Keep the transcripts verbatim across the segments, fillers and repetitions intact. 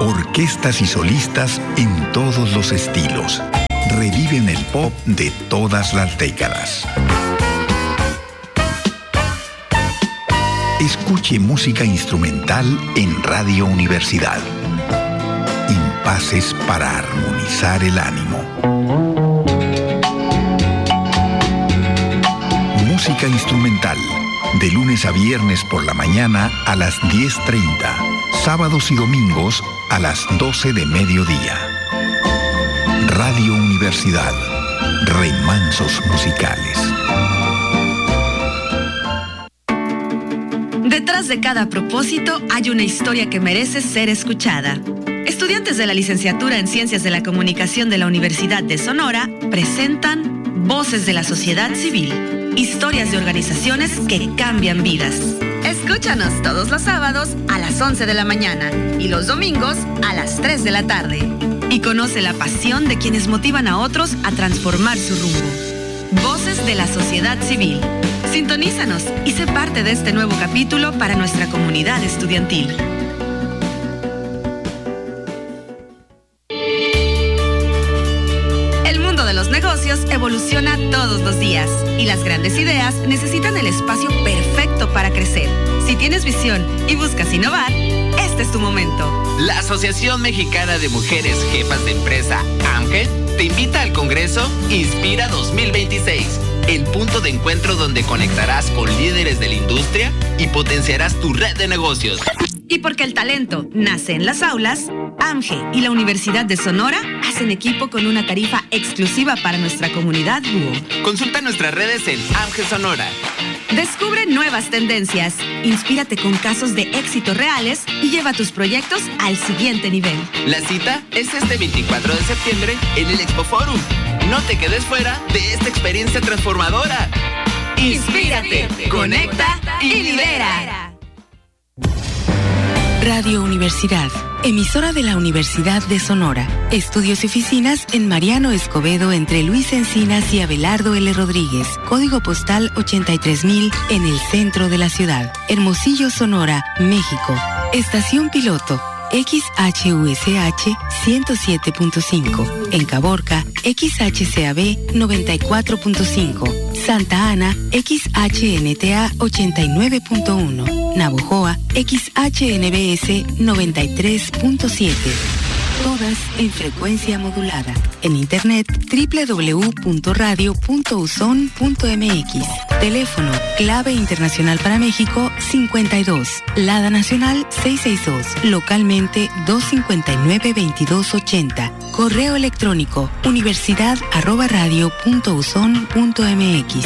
Orquestas y solistas en todos los estilos. Reviven el pop de todas las décadas. Escuche música instrumental en Radio Universidad. Impases para armonizar el ánimo. Música instrumental, de lunes a viernes por la mañana a las diez treinta, sábados y domingos a las doce de mediodía. Radio Universidad, remansos musicales. Detrás de cada propósito hay una historia que merece ser escuchada. Estudiantes de la licenciatura en Ciencias de la Comunicación de la Universidad de Sonora presentan Voces de la Sociedad Civil, historias de organizaciones que cambian vidas. Escúchanos todos los sábados a las once de la mañana y los domingos a las tres de la tarde. Y conoce la pasión de quienes motivan a otros a transformar su rumbo. Voces de la Sociedad Civil. Sintonízanos y sé parte de este nuevo capítulo para nuestra comunidad estudiantil. El mundo de los negocios evoluciona todos los días y las grandes ideas necesitan el espacio perfecto para crecer. Si tienes visión y buscas innovar, este es tu momento. La Asociación Mexicana de Mujeres Jefas de Empresa, AMGE, te invita al Congreso Inspira dos mil veintiséis, el punto de encuentro donde conectarás con líderes de la industria y potenciarás tu red de negocios. Y porque el talento nace en las aulas, AMGE y la Universidad de Sonora hacen equipo con una tarifa exclusiva para nuestra comunidad B U O. Consulta nuestras redes en AMGE Sonora. Descubre nuevas tendencias, inspírate con casos de éxito reales y lleva tus proyectos al siguiente nivel. La cita es este veinticuatro de septiembre en el Expo Forum. No te quedes fuera de esta experiencia transformadora. Inspírate, conecta y lidera. Radio Universidad, emisora de la Universidad de Sonora. Estudios y oficinas en Mariano Escobedo entre Luis Encinas y Abelardo L. Rodríguez. Código postal ochenta y tres mil en el centro de la ciudad. Hermosillo, Sonora, México. Estación piloto X H U S H ciento siete punto cinco. En Caborca, X H C A B noventa y cuatro punto cinco. Santa Ana, X H N T A ochenta y nueve punto uno. Navojoa, X H N B S noventa y tres punto siete. Todas en frecuencia modulada. En internet doble u doble u doble u punto radio punto uson punto m x. Teléfono clave internacional para México cincuenta y dos. Lada nacional seiscientos sesenta y dos. Localmente doscientos cincuenta y nueve veintidós ochenta. Correo electrónico universidad arroba radio punto uson punto m x.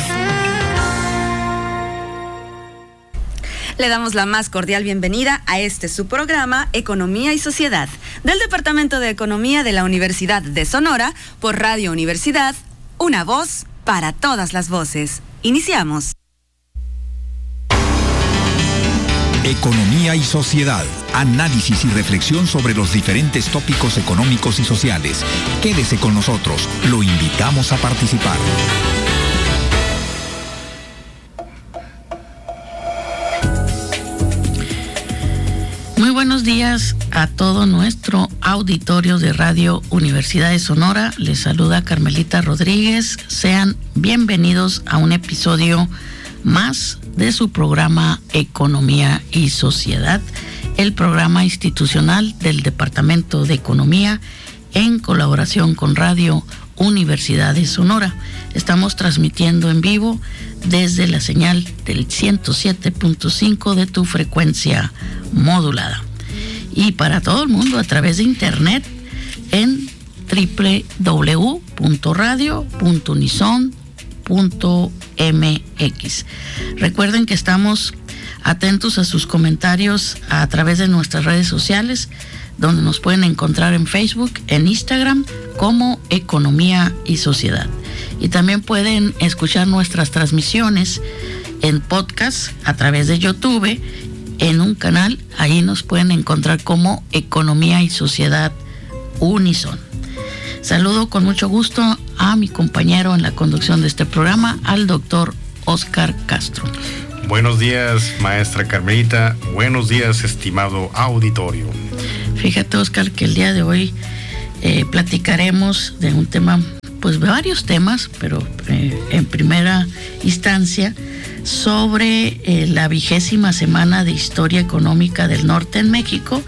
Le damos la más cordial bienvenida a este su programa Economía y Sociedad del Departamento de Economía de la Universidad de Sonora por Radio Universidad, una voz para todas las voces. Iniciamos. Economía y Sociedad. Análisis y reflexión sobre los diferentes tópicos económicos y sociales. Quédese con nosotros. Lo invitamos a participar. Muy buenos días a todo nuestro auditorio de Radio Universidad de Sonora. Les saluda Carmelita Rodríguez. Sean bienvenidos a un episodio más de su programa Economía y Sociedad, el programa institucional del Departamento de Economía en colaboración con Radio Universidad de Sonora. Estamos transmitiendo en vivo desde la señal del ciento siete punto cinco de tu frecuencia modulada y para todo el mundo a través de internet en doble u doble u doble u punto radio punto unison punto m x. Recuerden que estamos atentos a sus comentarios a través de nuestras redes sociales, donde nos pueden encontrar en Facebook, en Instagram como Economía y Sociedad, y también pueden escuchar nuestras transmisiones en podcast a través de YouTube en un canal. Ahí nos pueden encontrar como Economía y Sociedad Unison. Saludo con mucho gusto a mi compañero en la conducción de este programa, al doctor Oscar Castro. Buenos días, maestra Carmelita. Buenos días, estimado auditorio. Fíjate, Oscar, que el día de hoy eh, platicaremos de un tema, pues de varios temas, pero eh, en primera instancia sobre eh, la vigésima semana de Historia Económica del Norte en México,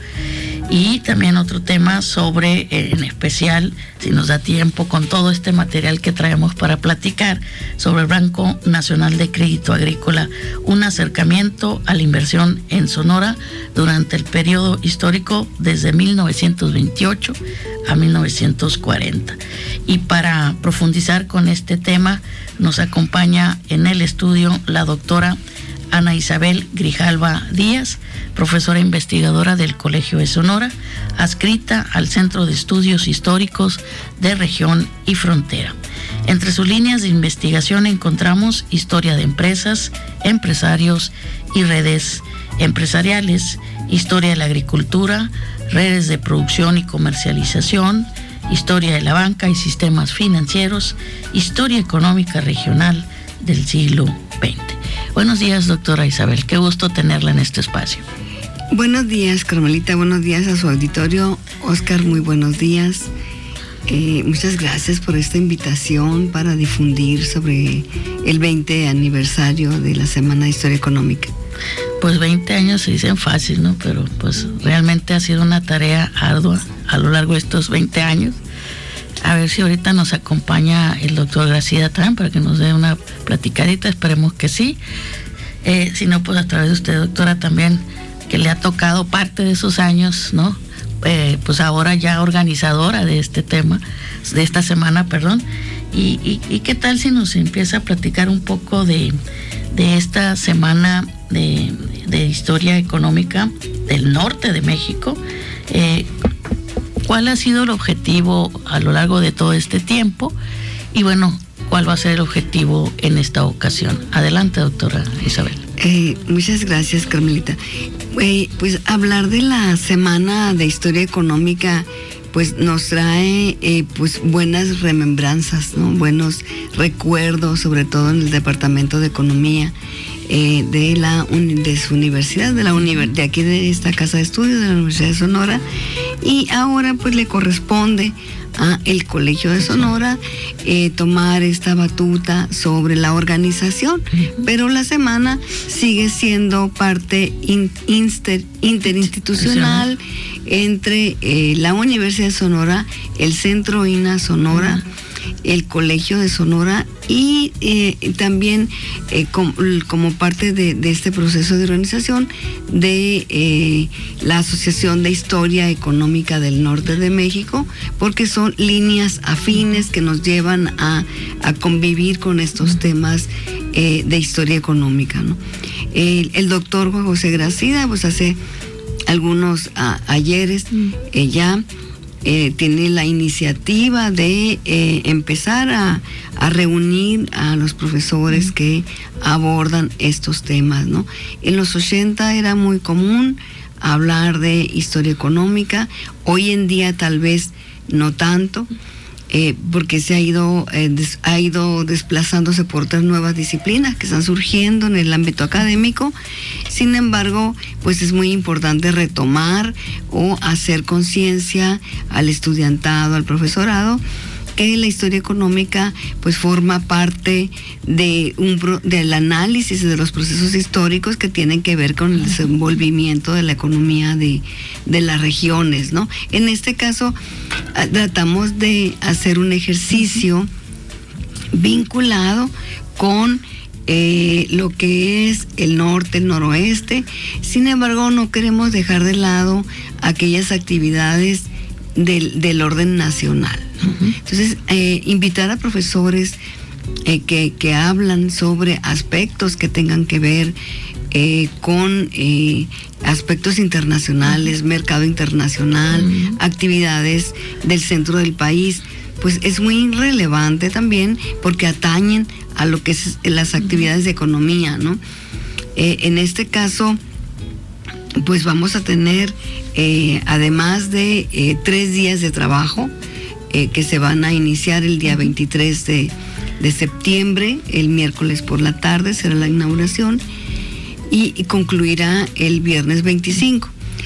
y también otro tema sobre, eh, en especial, si nos da tiempo, con todo este material que traemos para platicar, sobre el Banco Nacional de Crédito Agrícola, un acercamiento a la inversión en Sonora durante el periodo histórico desde mil novecientos veintiocho a mil novecientos cuarenta. Y para profundizar con este tema, nos acompaña en el estudio la doctora Ana Isabel Grijalva Díaz, profesora investigadora del Colegio de Sonora, adscrita al Centro de Estudios Históricos de Región y Frontera. Entre sus líneas de investigación encontramos historia de empresas, empresarios y redes empresariales, historia de la agricultura, redes de producción y comercialización, historia de la banca y sistemas financieros, historia económica regional del siglo veinte. Buenos días, doctora Isabel, qué gusto tenerla en este espacio. Buenos días, Carmelita, buenos días a su auditorio. Oscar, muy buenos días. Eh, muchas gracias por esta invitación para difundir sobre el veinte aniversario de la Semana de Historia Económica. Pues veinte años se dicen fácil, ¿no? Pero pues realmente ha sido una tarea ardua a lo largo de estos veinte años. A ver si ahorita nos acompaña el doctor Gracida también para que nos dé una platicadita, esperemos que sí. Eh, si no, pues a través de usted, doctora, también, que le ha tocado parte de esos años, ¿no? Eh, pues ahora ya organizadora de este tema, de esta semana, perdón. Y, y, y qué tal si nos empieza a platicar un poco de, de esta semana de, de historia económica del norte de México. Eh, ¿Cuál ha sido el objetivo a lo largo de todo este tiempo? Y bueno, ¿cuál va a ser el objetivo en esta ocasión? Adelante, doctora Isabel. Eh, muchas gracias, Carmelita. Eh, pues hablar de la Semana de Historia Económica pues nos trae eh, pues buenas remembranzas, ¿no? Buenos recuerdos, sobre todo en el Departamento de Economía eh, de la de su universidad, de la univer- de aquí de esta casa de estudios de la Universidad de Sonora, y ahora pues le corresponde a el Colegio de Sonora eh, tomar esta batuta sobre la organización, pero la semana sigue siendo parte in, inter, interinstitucional entre eh, la Universidad de Sonora, el Centro I N A Sonora, el Colegio de Sonora y eh, también eh, com, como parte de, de este proceso de organización de eh, la Asociación de Historia Económica del Norte de México, porque son líneas afines que nos llevan a, a convivir con estos temas eh, de historia económica, ¿no? El, el doctor Juan José Gracida, pues hace algunos a, ayeres eh, ya Eh, tiene la iniciativa de eh, empezar a, a reunir a los profesores que abordan estos temas, ¿no? En los ochenta era muy común hablar de historia económica, hoy en día tal vez no tanto, eh, porque se ha ido, eh, des, ha ido desplazándose por otras nuevas disciplinas que están surgiendo en el ámbito académico. Sin embargo, pues es muy importante retomar o hacer conciencia al estudiantado, al profesorado, que la historia económica pues forma parte de un del análisis de los procesos históricos que tienen que ver con el desenvolvimiento de la economía de, de las regiones, ¿no? En este caso, tratamos de hacer un ejercicio vinculado con Eh, lo que es el norte, el noroeste. Sin embargo, no queremos dejar de lado aquellas actividades del, del orden nacional, ¿no? Uh-huh. Entonces, eh, invitar a profesores eh, que, que hablan sobre aspectos que tengan que ver eh, con eh, aspectos internacionales, uh-huh. mercado internacional, uh-huh. actividades del centro del país, pues es muy relevante también porque atañen a lo que es las actividades de economía, ¿no? Eh, en este caso, pues vamos a tener, eh, además de eh, tres días de trabajo, eh, que se van a iniciar el día veintitrés de, de septiembre, el miércoles por la tarde será la inauguración, y, y concluirá el viernes veinticinco.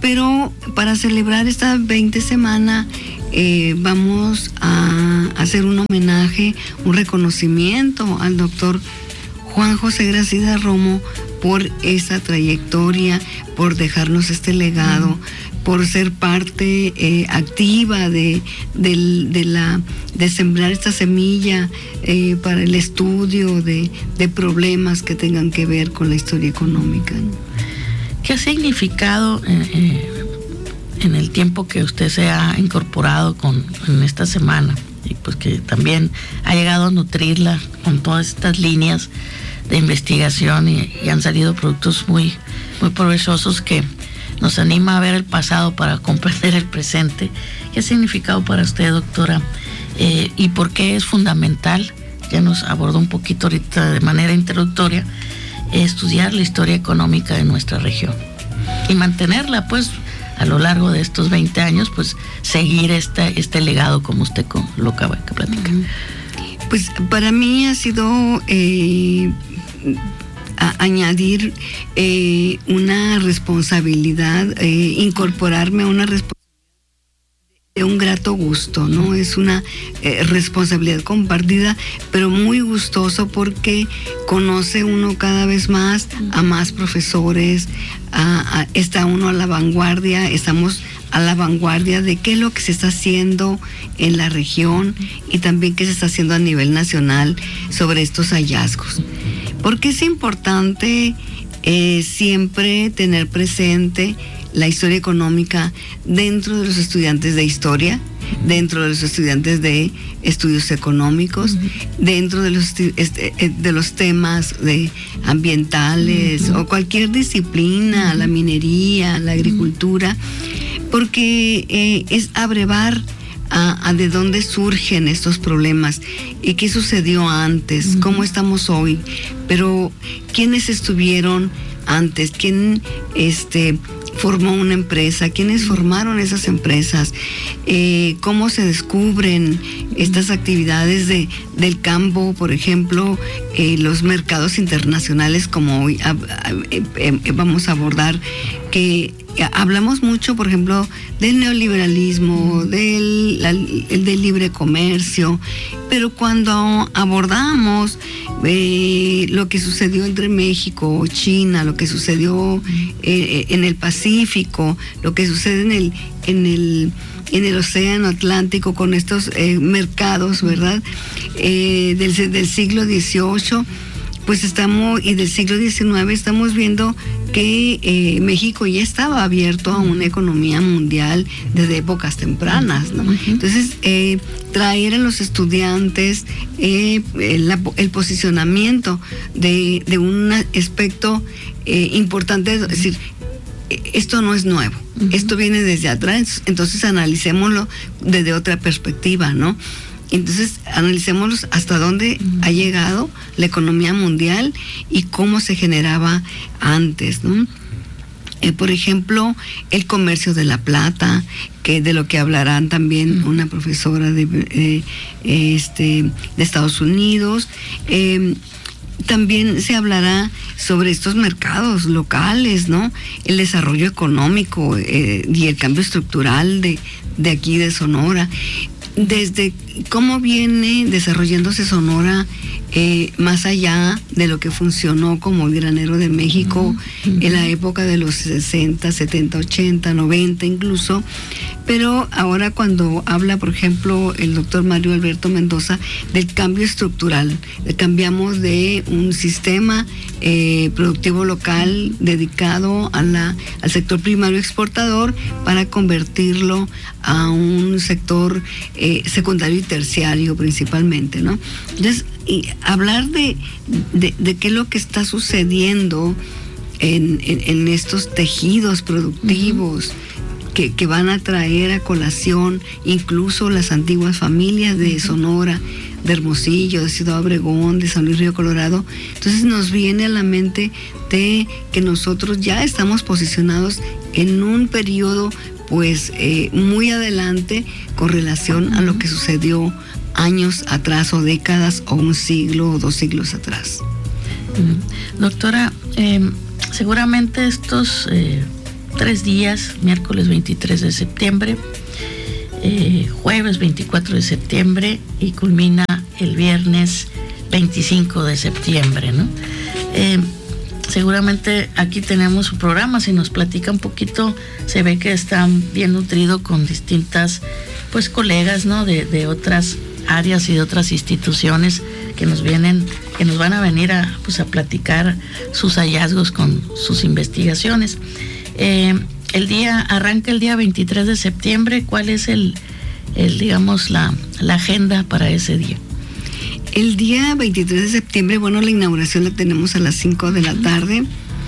Pero para celebrar esta veinte semana eh, vamos a hacer un homenaje, un reconocimiento al doctor Juan José Gracida Romo por esa trayectoria, por dejarnos este legado, mm. por ser parte eh, activa de, de, de, la, de sembrar esta semilla eh, para el estudio de, de problemas que tengan que ver con la historia económica, ¿no? ¿Qué ha significado eh, eh, en el tiempo que usted se ha incorporado con, en esta semana? Y pues que también ha llegado a nutrirla con todas estas líneas de investigación y, y han salido productos muy, muy provechosos que nos anima a ver el pasado para comprender el presente. ¿Qué ha significado para usted, doctora? Eh, ¿Y por qué es fundamental? Ya nos abordó un poquito ahorita de manera introductoria, estudiar la historia económica de nuestra región y mantenerla, pues, a lo largo de estos veinte años, pues, seguir este, este legado como usted lo acaba de platicar. Pues, para mí ha sido eh, a, añadir eh, una responsabilidad, eh, incorporarme a una responsabilidad de un grato gusto, ¿no? Es una eh, responsabilidad compartida, pero muy gustoso porque conoce uno cada vez más a más profesores, a, a, está uno a la vanguardia, estamos a la vanguardia de qué es lo que se está haciendo en la región y también qué se está haciendo a nivel nacional sobre estos hallazgos. Porque es importante eh, siempre tener presente la historia económica dentro de los estudiantes de historia, dentro de los estudiantes de estudios económicos, uh-huh. dentro de los, este, de los temas de ambientales uh-huh. o cualquier disciplina, uh-huh. la minería, la agricultura, porque eh, es abrevar a, a de dónde surgen estos problemas y qué sucedió antes, uh-huh. cómo estamos hoy, pero quiénes estuvieron antes, quién este formó una empresa, quiénes formaron esas empresas, eh, cómo se descubren estas actividades de, del campo, por ejemplo, eh, los mercados internacionales, como hoy a, a, a, vamos a abordar, que hablamos mucho, por ejemplo, del neoliberalismo, del, la, del libre comercio, pero cuando abordamos eh, lo que sucedió entre México, China, lo que sucedió eh, en el Pacífico, lo que sucede en el, en el, en el Océano Atlántico con estos eh, mercados, ¿verdad? Eh, del, del siglo dieciocho, pues estamos, y del siglo diecinueve, estamos viendo que eh, México ya estaba abierto a una economía mundial desde épocas tempranas, ¿no? Uh-huh. Entonces, eh, traer a los estudiantes eh, el, el posicionamiento de, de un aspecto eh, importante, es decir, esto no es nuevo, uh-huh. esto viene desde atrás, entonces analicémoslo desde otra perspectiva, ¿no? Entonces, analicémoslos hasta dónde uh-huh. ha llegado la economía mundial y cómo se generaba antes, ¿no? Eh, por ejemplo, el comercio de la plata, que de lo que hablarán también uh-huh. una profesora de, eh, este, de Estados Unidos. Eh, también se hablará sobre estos mercados locales, ¿no? El desarrollo económico eh, y el cambio estructural de, de aquí de Sonora. Desde cómo viene desarrollándose Sonora eh, más allá de lo que funcionó como el granero de México uh-huh. en la época de los sesenta, setenta, ochenta, noventa incluso, pero ahora cuando habla, por ejemplo, el doctor Mario Alberto Mendoza del cambio estructural, cambiamos de un sistema eh, productivo local dedicado a la, al sector primario exportador para convertirlo a un sector eh, secundario y terciario principalmente, ¿no? Entonces, y hablar de, de, de qué es lo que está sucediendo en, en, en estos tejidos productivos uh-huh. que, que van a traer a colación incluso las antiguas familias de uh-huh. Sonora, de Hermosillo, de Ciudad Obregón, de San Luis Río Colorado. Entonces nos viene a la mente de que nosotros ya estamos posicionados en un periodo pues eh, muy adelante con relación uh-huh. a lo que sucedió años atrás o décadas o un siglo o dos siglos atrás. Uh-huh. Doctora, eh, seguramente estos eh, tres días, miércoles veintitrés de septiembre, eh, jueves veinticuatro de septiembre y culmina el viernes veinticinco de septiembre, ¿no? Eh, seguramente aquí tenemos su programa, si nos platica un poquito, se ve que está bien nutrido con distintas, pues, colegas, ¿no? De, de otras áreas y de otras instituciones que nos vienen, que nos van a venir a, pues, a platicar sus hallazgos con sus investigaciones. Eh, el día, arranca el día veintitrés de septiembre, ¿cuál es el, el digamos, la, la agenda para ese día? El día veintitrés de septiembre, bueno, la inauguración la tenemos a las cinco de la tarde.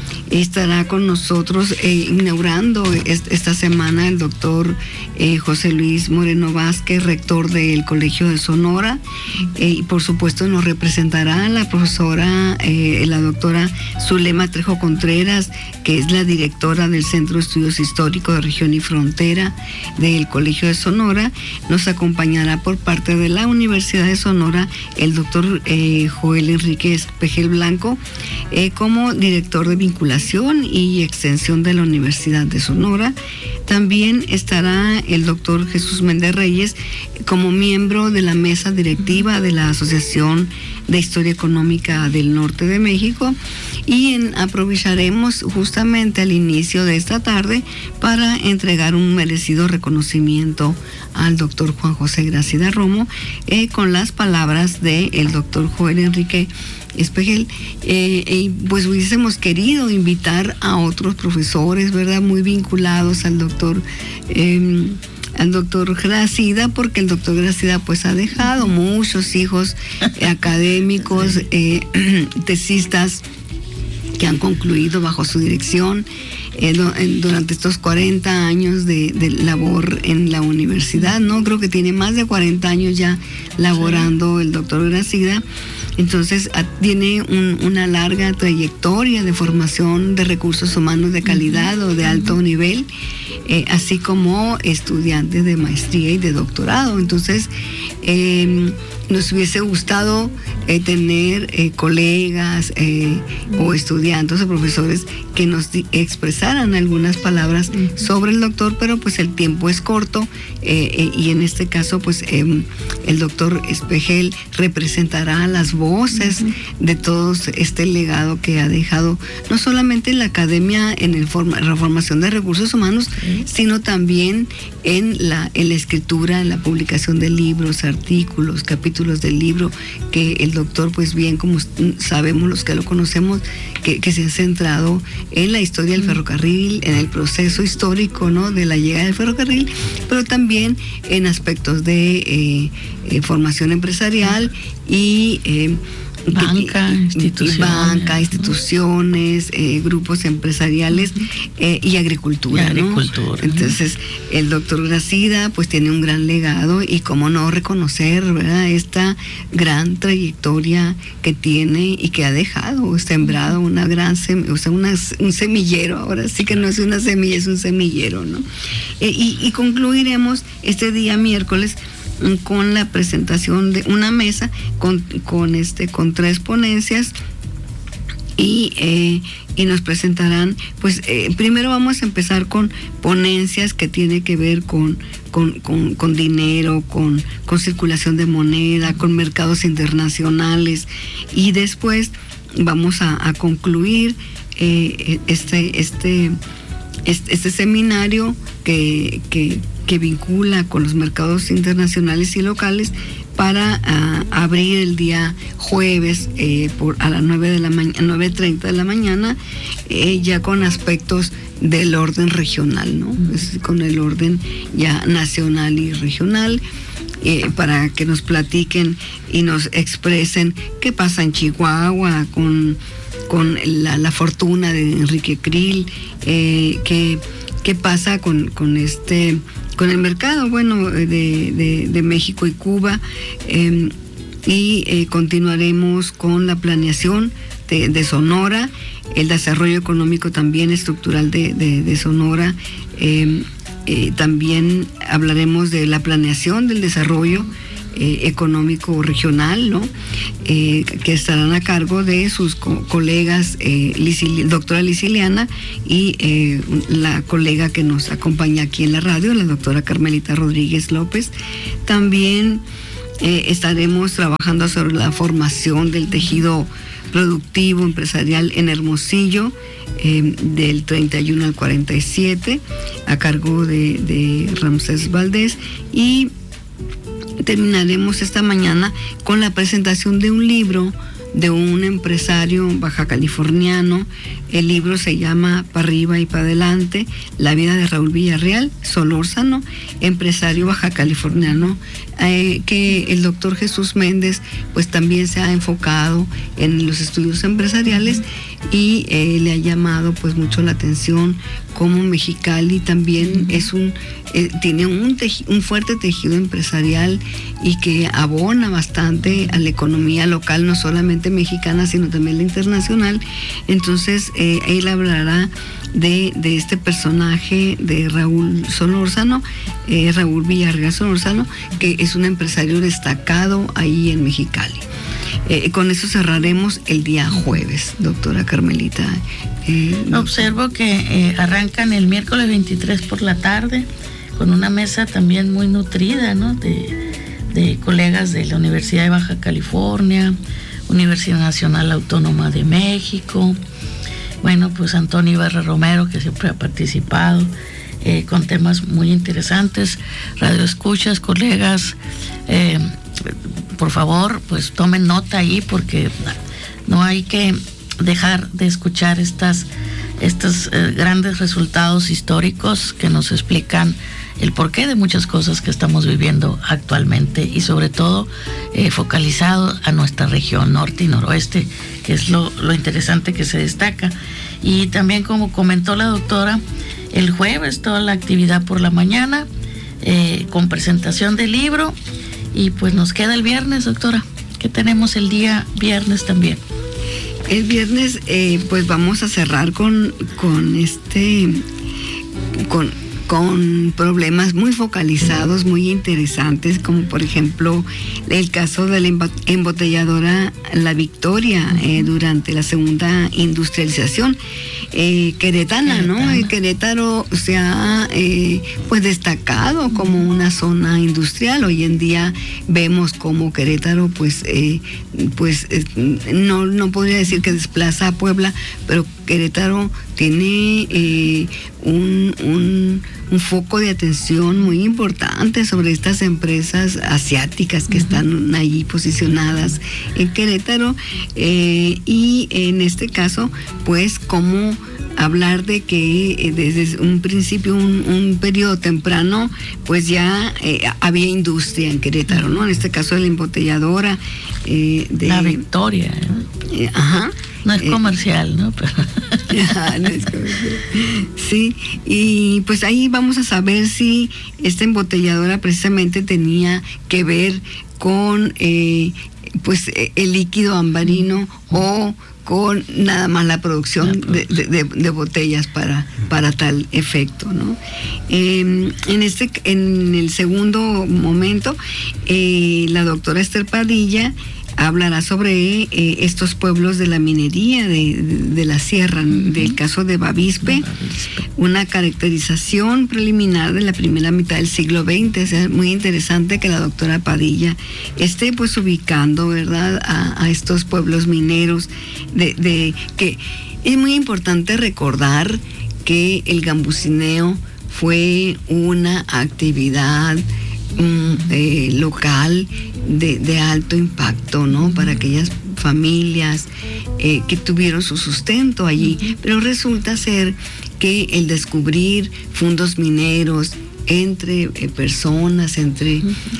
Estará con nosotros eh, inaugurando est- esta semana el doctor eh, José Luis Moreno Vázquez, rector del Colegio de Sonora, eh, y por supuesto nos representará la profesora, eh, la doctora Zulema Trejo Contreras, que es la directora del Centro de Estudios Históricos de Región y Frontera del Colegio de Sonora. Nos acompañará por parte de la Universidad de Sonora el doctor eh, Joel Enrique Espejel Blanco, eh, como director de vinculación y extensión de la Universidad de Sonora. También estará el doctor Jesús Méndez Reyes como miembro de la mesa directiva de la Asociación de Historia Económica del Norte de México, y en, aprovecharemos justamente al inicio de esta tarde para entregar un merecido reconocimiento al doctor Juan José Gracida Romo, eh, con las palabras del doctor Joel Enrique Espejel. Eh, eh, pues hubiésemos querido invitar a otros profesores, ¿verdad?, muy vinculados al doctor eh, al doctor Gracida, porque el doctor Gracida pues ha dejado muchos hijos eh, académicos, eh, tesistas que han concluido bajo su dirección eh, do, en, durante estos cuarenta años de, de labor en la universidad, ¿no? Creo que tiene más de cuarenta años ya laborando el doctor Gracida. Entonces a, tiene un, una larga trayectoria de formación de recursos humanos de calidad o de alto nivel, eh, así como estudiantes de maestría y de doctorado. Entonces eh, nos hubiese gustado eh, tener eh, colegas eh, o estudiantes o profesores que nos di- expresaran algunas palabras sobre el doctor, pero pues el tiempo es corto, eh, eh, y en este caso pues eh, el doctor Espejel representará las voces uh-huh. de todo este legado que ha dejado no solamente en la academia, en el forma, la formación de recursos humanos, uh-huh. sino también en la, en la escritura, en la publicación de libros, artículos, capítulos del libro, que el doctor, pues bien, como sabemos los que lo conocemos, que, que se ha centrado en la historia del ferrocarril, en el proceso histórico, ¿no?, de la llegada del ferrocarril, pero también en aspectos de eh, eh, formación empresarial y eh, banca, que, instituciones, banca, instituciones, ¿no? eh, grupos empresariales uh-huh. eh, y agricultura, y agricultura, ¿no? Entonces el doctor Gracida pues tiene un gran legado, y cómo no reconocer, ¿verdad?, esta gran trayectoria que tiene y que ha dejado sembrado una gran sem- o sea, una, un semillero. Ahora sí que no es una semilla, es un semillero, ¿no? Eh, y, y concluiremos este día miércoles con la presentación de una mesa con, con este con tres ponencias, y eh, y nos presentarán, pues eh, primero vamos a empezar con ponencias que tiene que ver con con, con, con dinero, con, con circulación de moneda, con mercados internacionales, y después vamos a, a concluir eh, este este este, este seminario que, que que vincula con los mercados internacionales y locales, para uh, abrir el día jueves eh, por, a las nueve de la mañana, nueve treinta de la mañana, eh, ya con aspectos del orden regional, ¿no? Es con el orden ya nacional y regional, eh, para que nos platiquen y nos expresen qué pasa en Chihuahua con, con la, la fortuna de Enrique Krill, eh, qué, qué pasa con, con este con el mercado, bueno, de, de, de México y Cuba, eh, y eh, continuaremos con la planeación de, de Sonora, el desarrollo económico también estructural de, de, de Sonora, eh, eh, también hablaremos de la planeación del desarrollo eh, económico regional, ¿no? Eh, que estarán a cargo de sus co- colegas, eh, Liz, doctora Liciliana y eh, la colega que nos acompaña aquí en la radio, la doctora Carmelita Rodríguez López. También eh, estaremos trabajando sobre la formación del tejido productivo empresarial en Hermosillo, eh, del treinta y uno al cuarenta y siete, a cargo de, de Ramsés Valdés, y terminaremos esta mañana con la presentación de un libro de un empresario baja californiano. El libro se llama Pa' arriba y pa' adelante, la vida de Raúl Villarreal Solórzano, empresario baja californiano, eh, que el doctor Jesús Méndez pues también se ha enfocado en los estudios empresariales y eh, le ha llamado pues mucho la atención como Mexicali también es un eh, tiene un, teji, un fuerte tejido empresarial y que abona bastante a la economía local, no solamente mexicana sino también la internacional. Entonces eh, él hablará de, de este personaje de Raúl Solórzano, eh, Raúl Villarreal Solórzano, que es un empresario destacado ahí en Mexicali. Eh, con eso cerraremos el día jueves, doctora Carmelita. Eh, Observo que eh, arrancan el miércoles veintitrés por la tarde con una mesa también muy nutrida, ¿no? De, de colegas de la Universidad de Baja California, Universidad Nacional Autónoma de México, bueno, pues Antonio Ibarra Romero, que siempre ha participado, eh, con temas muy interesantes. Radio escuchas, colegas, eh, por favor, pues tomen nota ahí, porque no hay que dejar de escuchar estas, estos eh, grandes resultados históricos que nos explican el porqué de muchas cosas que estamos viviendo actualmente y sobre todo eh, focalizado a nuestra región norte y noroeste, que es lo, lo interesante que se destaca. Y también, como comentó la doctora, el jueves toda la actividad por la mañana eh, con presentación del libro. Y pues nos queda el viernes, doctora, que tenemos el día viernes también. El viernes eh, pues vamos a cerrar con, con este con, con problemas muy focalizados, muy interesantes, como por ejemplo el caso de la embotelladora La Victoria eh, durante la segunda industrialización eh, queretana, ¿no? El Querétaro se ha eh, pues destacado como una zona industrial. Hoy en día vemos como Querétaro pues eh, pues eh, no, no podría decir que desplaza a Puebla, pero Querétaro tiene eh, un, un, un foco de atención muy importante sobre estas empresas asiáticas que uh-huh. están allí posicionadas en Querétaro, eh, y en este caso pues como hablar de que desde un principio, un, un periodo temprano, pues ya eh, había industria en Querétaro, ¿no? En este caso de la embotelladora eh, de La Victoria, ¿eh? Eh, ajá. No es comercial, ¿no? Pero... Ajá, no es comercial. Sí, y pues ahí vamos a saber si esta embotelladora precisamente tenía que ver con eh, pues el líquido ambarino o con nada más la producción, la producción. De, de, de botellas para, para tal efecto, ¿no? Eh, en, este, en el segundo momento, eh, la doctora Esther Padilla hablará sobre eh, estos pueblos de la minería de, de, de la sierra, uh-huh. del caso de Bavispe, Bavispe, una caracterización preliminar de la primera mitad del siglo veinte. O sea, es muy interesante que la doctora Padilla esté pues ubicando, ¿verdad?, a, a estos pueblos mineros, de, de que es muy importante recordar que el gambusineo fue una actividad um, eh, local De, de alto impacto, ¿no? Para aquellas familias eh, que tuvieron su sustento allí. Pero resulta ser que el descubrir fondos mineros entre eh, personas, entre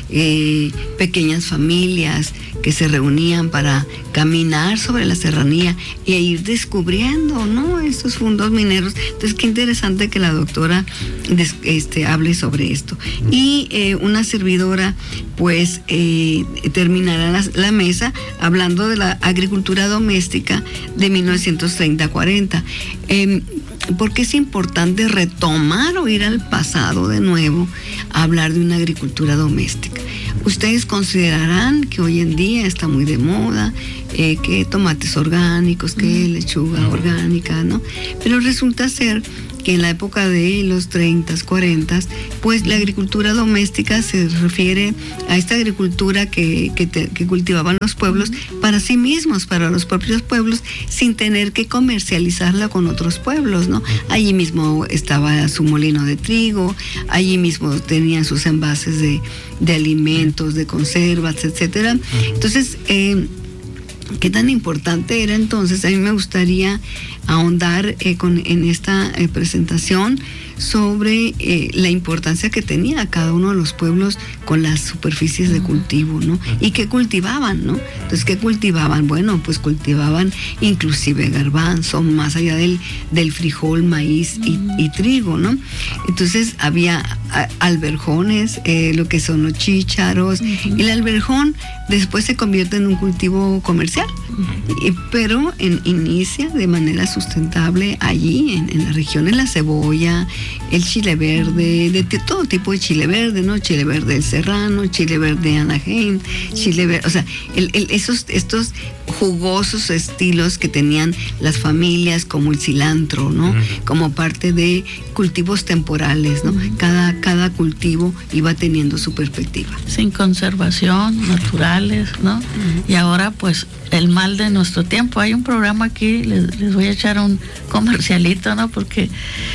eh, pequeñas familias que se reunían para caminar sobre la serranía e ir descubriendo, ¿no?, estos fondos mineros. Entonces, qué interesante que la doctora des, este, hable sobre esto. Y eh, una servidora, pues, eh, terminará la, la mesa hablando de la agricultura doméstica de mil novecientos treinta a cuarenta. Eh, porque es importante retomar o ir al pasado de nuevo a hablar de una agricultura doméstica. Ustedes considerarán que hoy en día está muy de moda, eh, que tomates orgánicos, que lechuga orgánica, ¿no? Pero resulta ser que en la época de los treinta, cuarenta, pues la agricultura doméstica se refiere a esta agricultura que, que, te, que cultivaban los pueblos para sí mismos, para los propios pueblos, sin tener que comercializarla con otros pueblos, ¿no? Allí mismo estaba su molino de trigo, allí mismo tenían sus envases de, de alimentos, de conservas, etcétera. Entonces, eh, ¿qué tan importante era entonces? A mí me gustaría ahondar eh, con, en esta eh, presentación sobre eh, la importancia que tenía cada uno de los pueblos con las superficies de cultivo, ¿no? Y qué cultivaban, ¿no? Entonces, ¿qué cultivaban? Bueno, pues cultivaban inclusive garbanzo, más allá del, del frijol, maíz y, y trigo, ¿no? Entonces, había a, alberjones, eh, lo que son los chícharos, uh-huh. y el alberjón después se convierte en un cultivo comercial, uh-huh. y, pero en, inicia de manera sustentable allí, en, en la región, en la cebolla, el chile verde, de t- todo tipo de chile verde, ¿no? Chile verde del Serrano, chile verde Anaheim, chile verde, o sea, el, el, esos, estos jugosos estilos que tenían las familias, como el cilantro, ¿no? Uh-huh. Como parte de cultivos temporales, ¿no? Uh-huh. Cada, cada cultivo iba teniendo su perspectiva. Sin conservación, naturales, ¿no? Uh-huh. Y ahora, pues, el mal de nuestro tiempo. Hay un programa aquí, les, les voy a echar un comercialito, ¿no? Porque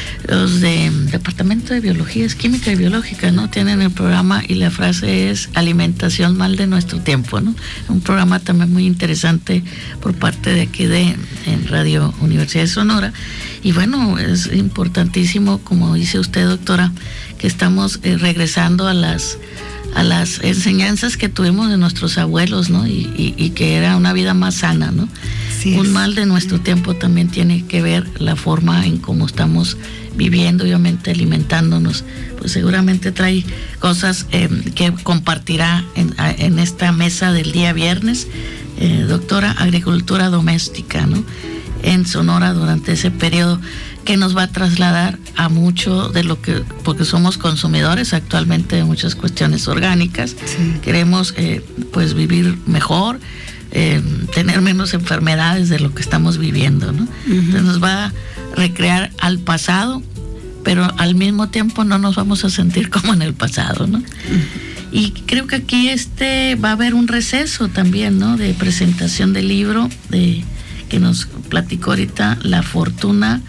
los de Departamento de Biología, es Química y Biológica, ¿no? Tienen el programa y la frase es alimentación mal de nuestro tiempo, ¿no? Un programa también muy interesante por parte de aquí de en Radio Universidad de Sonora. Y bueno, es importantísimo, como dice usted, doctora, que estamos eh, regresando a las a las enseñanzas que tuvimos de nuestros abuelos, ¿no? Y, y, y que era una vida más sana, ¿no? Sí, un mal de nuestro tiempo también tiene que ver la forma en cómo estamos viviendo y obviamente alimentándonos. Pues seguramente trae cosas eh, que compartirá en, en esta mesa del día viernes, eh, doctora, agricultura doméstica, ¿no? En Sonora durante ese periodo, que nos va a trasladar a mucho de lo que, porque somos consumidores actualmente de muchas cuestiones orgánicas, sí. Queremos eh, pues vivir mejor, eh, tener menos enfermedades de lo que estamos viviendo, ¿no? Uh-huh. Entonces nos va a recrear al pasado, pero al mismo tiempo no nos vamos a sentir como en el pasado, ¿no? Uh-huh. Y creo que aquí este va a haber un receso también, ¿no? De presentación del libro de que nos platicó ahorita, La fortuna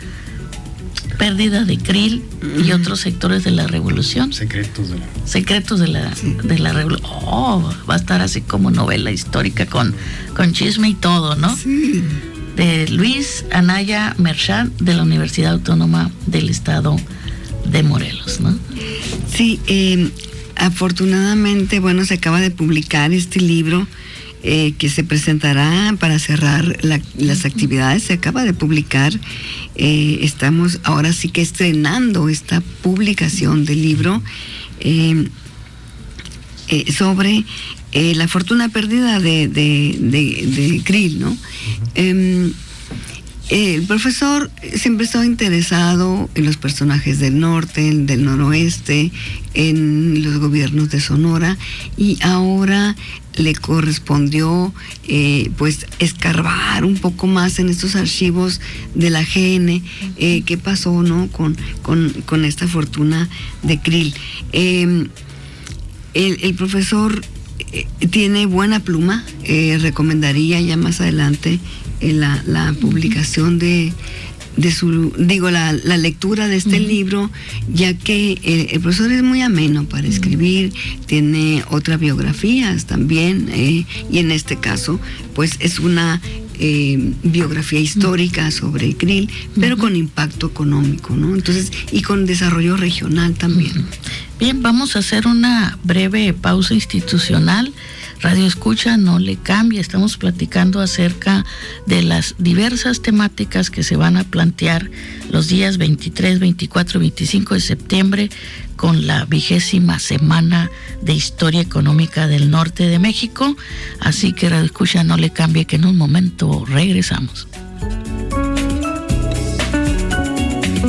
pérdida de krill y otros sectores de la revolución. Secretos de la Secretos de la, sí. de la revolución. Oh, va a estar así como novela histórica con, con chisme y todo, ¿no? Sí. De Luis Anaya Merchant, de la Universidad Autónoma del Estado de Morelos, ¿no? Sí, eh, afortunadamente, bueno, se acaba de publicar este libro Eh, que se presentará para cerrar la, las actividades. Se acaba de publicar, eh, estamos ahora sí que estrenando esta publicación del libro eh, eh, sobre eh, la fortuna perdida de, de, de, de krill, ¿no? Uh-huh. Eh, el profesor siempre estaba interesado en los personajes del norte, del noroeste, en los gobiernos de Sonora, y ahora le correspondió eh, pues escarbar un poco más en estos archivos de la G N, eh, qué pasó, ¿no? con, con, con esta fortuna de krill. Eh, el, el profesor eh, tiene buena pluma, eh, recomendaría ya más adelante eh, la, la publicación de de su, digo, la, la lectura de este uh-huh. libro, ya que el, el profesor es muy ameno para escribir, uh-huh. tiene otras biografías también, eh, y en este caso, pues es una eh, biografía histórica uh-huh. sobre el krill, pero uh-huh. con impacto económico, ¿no? Entonces, y con desarrollo regional también. Uh-huh. Bien, vamos a hacer una breve pausa institucional. Radio Escucha, no le cambie, estamos platicando acerca de las diversas temáticas que se van a plantear los días veintitrés, veinticuatro y veinticinco de septiembre con la vigésima semana de Historia Económica del Norte de México. Así que Radio Escucha, no le cambie, que en un momento regresamos.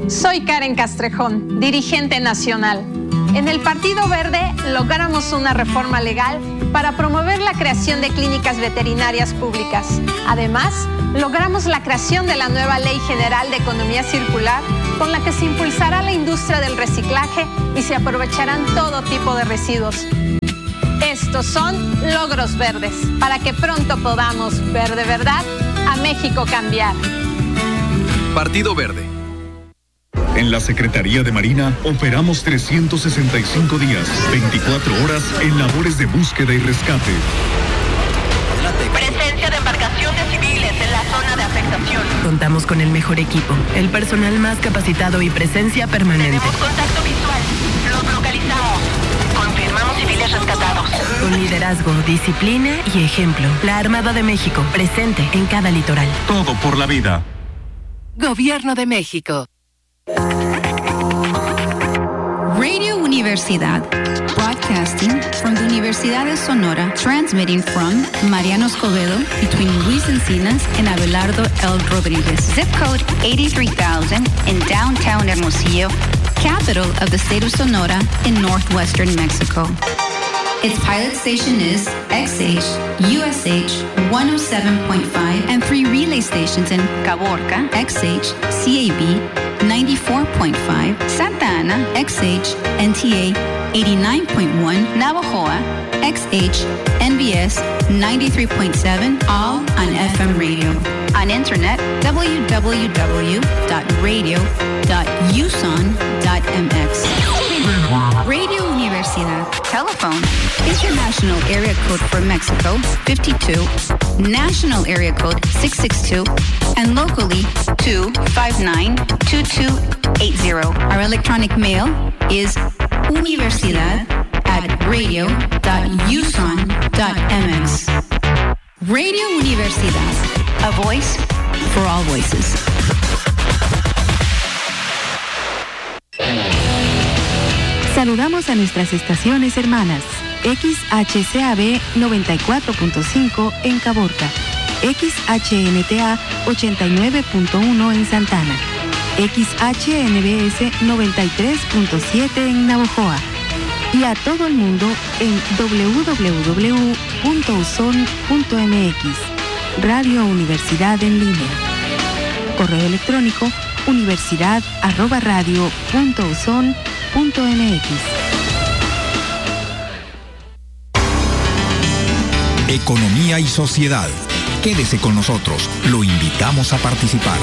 Soy Karen Castrejón, dirigente nacional. En el Partido Verde logramos una reforma legal para promover la creación de clínicas veterinarias públicas. Además, logramos la creación de la nueva Ley General de Economía Circular, con la que se impulsará la industria del reciclaje y se aprovecharán todo tipo de residuos. Estos son logros verdes, para que pronto podamos ver de verdad a México cambiar. Partido Verde. En la Secretaría de Marina operamos trescientos sesenta y cinco días, veinticuatro horas en labores de búsqueda y rescate. Presencia de embarcaciones civiles en la zona de afectación. Contamos con el mejor equipo, el personal más capacitado y presencia permanente. Tenemos contacto visual. Los localizamos. Confirmamos civiles rescatados. Con liderazgo, disciplina y ejemplo. La Armada de México, presente en cada litoral. Todo por la vida. Gobierno de México. Radio Universidad, broadcasting from the Universidad de Sonora, transmitting from Mariano Escobedo between Luis Encinas and Abelardo L. Rodriguez. Zip code eighty-three thousand in downtown Hermosillo, capital of the state of Sonora in northwestern Mexico. Its pilot station is X H, U S H one oh seven point five, and three relay stations in Caborca, X H, C A B ninety-four point five, Santa Ana, X H, N T A eighty-nine point one, Navajoa, X H, N B S ninety-three point seven, all on F M radio. On internet, w w w dot radio dot u s o n dot m x. Radio Universidad. Telephone. International area code for Mexico, fifty-two. National area code, six six two. And locally, two five nine, two two eight zero. Our electronic mail is universidad at radio dot u s o n dot m x. Radio Universidad. A voice for all voices. Saludamos a nuestras estaciones hermanas. X H C A B noventa y cuatro punto cinco en Caborca, X H N T A ochenta y nueve punto uno en Santana, X H N B S noventa y tres punto siete en Navojoa y a todo el mundo en w w w punto u s o n punto m x. Radio Universidad en línea. Correo electrónico universidad arroba radio punto u s o n punto m x. Economía y sociedad. Quédese con nosotros. Lo invitamos a participar.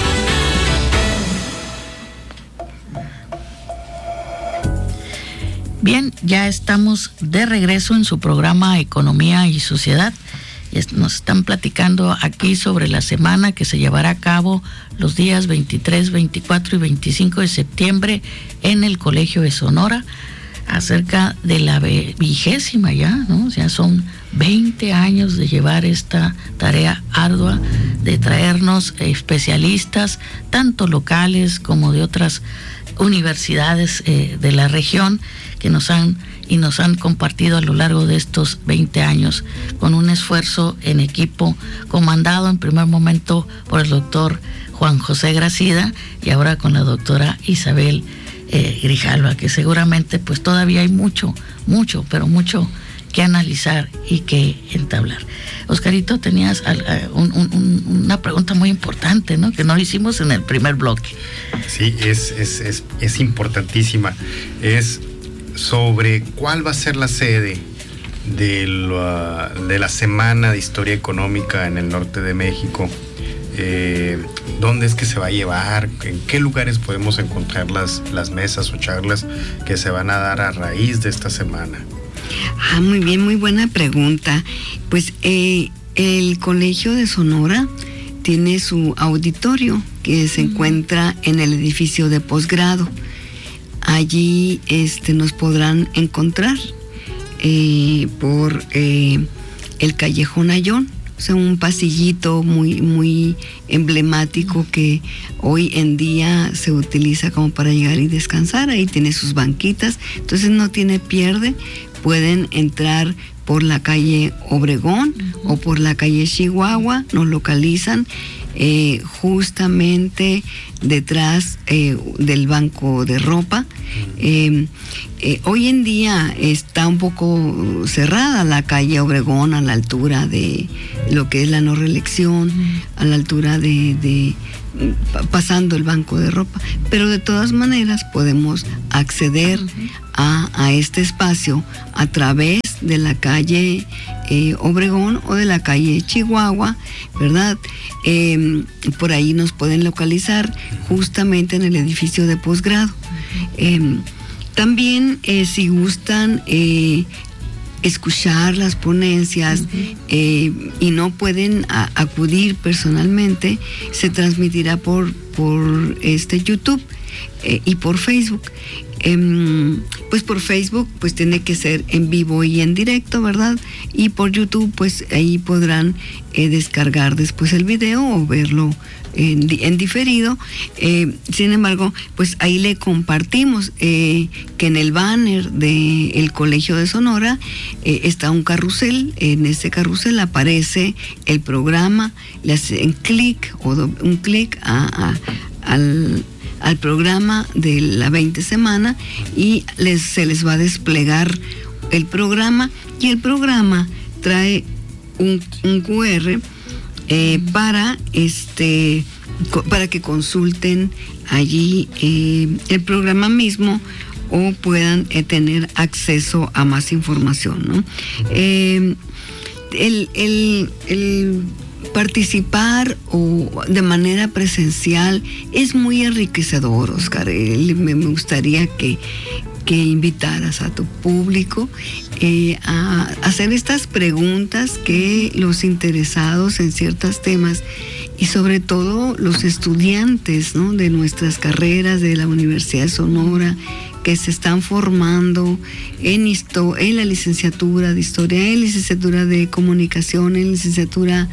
Bien, ya estamos de regreso en su programa Economía y Sociedad. Nos están platicando aquí sobre la semana que se llevará a cabo los días veintitrés, veinticuatro y veinticinco de septiembre en el Colegio de Sonora, acerca de la vigésima ya, ¿no? O sea, son veinte años de llevar esta tarea ardua, de traernos especialistas, tanto locales como de otras universidades eh, de la región, que nos han y nos han compartido a lo largo de estos veinte años, con un esfuerzo en equipo comandado en primer momento por el doctor Juan José Gracida y ahora con la doctora Isabel eh, Grijalva, que seguramente pues todavía hay mucho, mucho, pero mucho que analizar y que entablar. Oscarito, tenías un, un, una pregunta muy importante, ¿no? Que no hicimos en el primer bloque. Sí, es, es, es, es importantísima. Es sobre cuál va a ser la sede de la, de la Semana de Historia Económica en el norte de México. Eh, ¿Dónde es que se va a llevar? ¿En qué lugares podemos encontrar las, las mesas o charlas que se van a dar a raíz de esta semana? Ah, muy bien, muy buena pregunta. Pues eh, el Colegio de Sonora tiene su auditorio que se encuentra en el edificio de posgrado. Allí este, nos podrán encontrar eh, por eh, el Callejón Ayón, o sea, un pasillito muy, muy emblemático que hoy en día se utiliza como para llegar y descansar. Ahí tiene sus banquitas, entonces no tiene pierde. Pueden entrar por la calle Obregón uh-huh. o por la calle Chihuahua, nos localizan eh, justamente detrás eh, del banco de ropa. Eh, eh, hoy en día está un poco cerrada la calle Obregón a la altura de lo que es la no reelección, uh-huh. a la altura de, de pasando el banco de ropa, pero de todas maneras podemos acceder uh-huh. a, a este espacio a través de la calle eh, Obregón o de la calle Chihuahua, ¿verdad? Eh, por ahí nos pueden localizar justamente en el edificio de posgrado. Eh, también eh, si gustan eh, escuchar las ponencias uh-huh. eh, y no pueden a, acudir personalmente, se transmitirá por, por este YouTube eh, y por Facebook. Eh, pues por Facebook pues tiene que ser en vivo y en directo, ¿verdad? Y por YouTube pues ahí podrán eh, descargar después el video o verlo en, en diferido. Eh, sin embargo, pues ahí le compartimos eh, que en el banner del Colegio de Sonora eh, está un carrusel. En ese carrusel aparece el programa, le hacen clic o do, un clic a, a, al al programa de la veinte semana y les, se les va a desplegar el programa, y el programa trae un, un cu erre eh, para este para que consulten allí eh, el programa mismo o puedan eh, tener acceso a más información, ¿no? Eh, el, el, el participar o de manera presencial es muy enriquecedor, Oscar. Me gustaría que, que invitaras a tu público eh, a hacer estas preguntas que los interesados en ciertos temas y sobre todo los estudiantes, ¿no?, de nuestras carreras de la Universidad de Sonora, que se están formando en, histo- en la licenciatura de Historia, en licenciatura de Comunicación, en licenciatura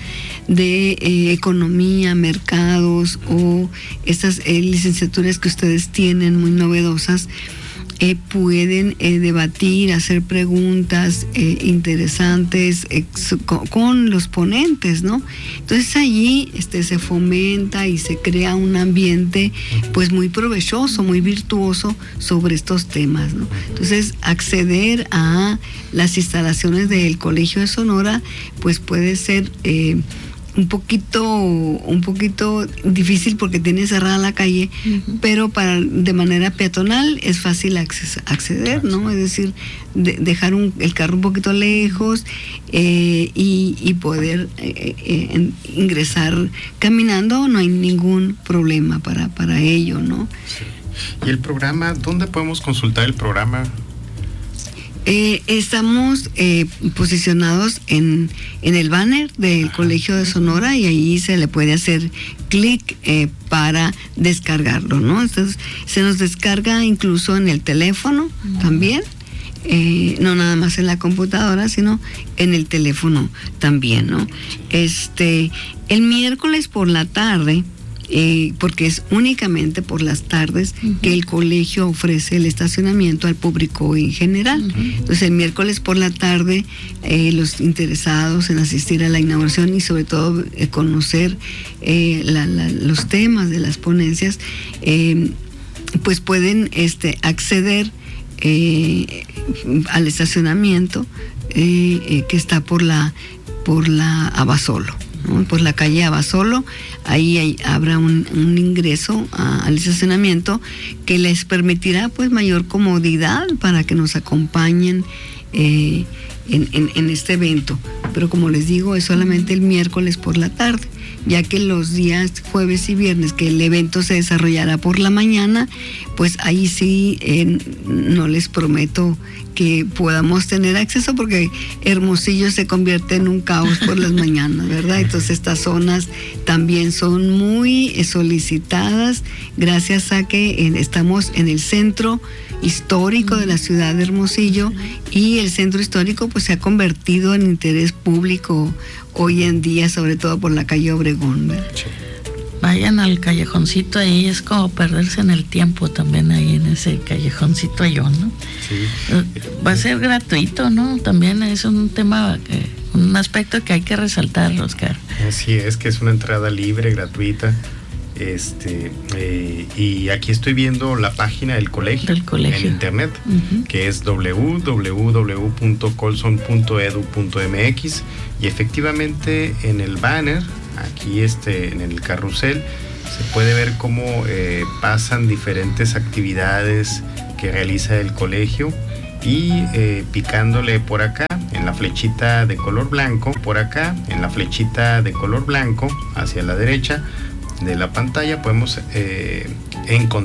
de eh, Economía, Mercados, o estas eh, licenciaturas que ustedes tienen muy novedosas, eh, pueden eh, debatir, hacer preguntas eh, interesantes eh, con, con los ponentes, ¿no? Entonces allí este, se fomenta y se crea un ambiente pues muy provechoso, muy virtuoso sobre estos temas, ¿no? Entonces acceder a las instalaciones del Colegio de Sonora pues puede ser eh, un poquito un poquito difícil porque tiene cerrada la calle, uh-huh. pero para de manera peatonal es fácil acces, acceder, ¿no? Es decir, de, dejar un, el carro un poquito lejos eh, y, y poder eh, eh, ingresar caminando, no hay ningún problema para, para ello, ¿no? Sí. ¿Y el programa? ¿Dónde podemos consultar el programa? Eh, estamos eh, posicionados en, en el banner del Ajá. Colegio de Sonora, y ahí se le puede hacer clic eh, para descargarlo, ¿no? Entonces se nos descarga incluso en el teléfono uh-huh. también, eh, no nada más en la computadora, sino en el teléfono también, ¿no? Este, el miércoles por la tarde, Eh, porque es únicamente por las tardes uh-huh. que el colegio ofrece el estacionamiento al público en general. Uh-huh. Entonces el miércoles por la tarde eh, los interesados en asistir a la inauguración y sobre todo eh, conocer eh, la, la, los temas de las ponencias, eh, pues pueden este, acceder eh, al estacionamiento eh, eh, que está por la, por la Abasolo, ¿no? Por la calle Abasolo. Ahí hay, habrá un, un ingreso a, al estacionamiento que les permitirá pues mayor comodidad para que nos acompañen eh, en, en, en este evento. Pero como les digo, es solamente el miércoles por la tarde, ya que los días jueves y viernes que el evento se desarrollará por la mañana, pues ahí sí eh, no les prometo que podamos tener acceso, porque Hermosillo se convierte en un caos por las mañanas, ¿verdad? Entonces estas zonas también son muy solicitadas, gracias a que en, estamos en el centro histórico de la ciudad de Hermosillo, y el centro histórico pues se ha convertido en interés público hoy en día, sobre todo por la calle Obregón, ¿verdad? Sí. Vayan al callejoncito, ahí es como perderse en el tiempo también, ahí en ese callejoncito yo, ¿no? Sí. Va a ser gratuito, ¿no? También es un tema que un aspecto que hay que resaltar, Oscar. Así es, que es una entrada libre, gratuita. Este eh, y aquí estoy viendo la página del colegio, del colegio. en internet, uh-huh. que es doble u doble u doble u punto colson punto edu punto eme equis, y efectivamente en el banner, aquí este, en el carrusel, se puede ver cómo eh, pasan diferentes actividades que realiza el colegio, y eh, picándole por acá en la flechita de color blanco, por acá en la flechita de color blanco hacia la derecha de la pantalla, podemos eh, encontrar